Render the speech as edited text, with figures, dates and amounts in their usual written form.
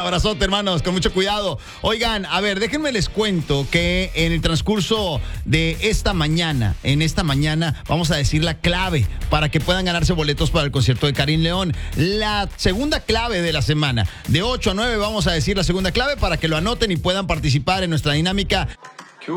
abrazote, hermanos, con mucho cuidado. Oigan, a ver, déjenme les cuento que en el transcurso de en esta mañana, vamos a decir la clave para que puedan ganarse boletos para el concierto de Karim León. La segunda clave de la semana, de 8 a 9, vamos a decir la segunda clave para que lo anoten y puedan participar en nuestra dinámica.